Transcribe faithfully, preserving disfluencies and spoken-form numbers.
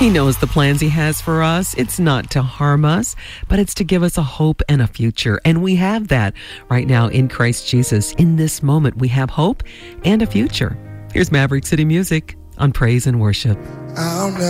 He knows the plans he has for us. It's not to harm us, but it's to give us a hope and a future. And we have that right now in Christ Jesus. In this moment, we have hope and a future. Here's Maverick City Music on Praise and Worship. I'll never